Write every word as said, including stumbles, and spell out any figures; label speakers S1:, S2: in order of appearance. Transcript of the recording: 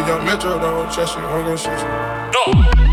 S1: young Metro, don't trust you, I'm gon' shoot you. No.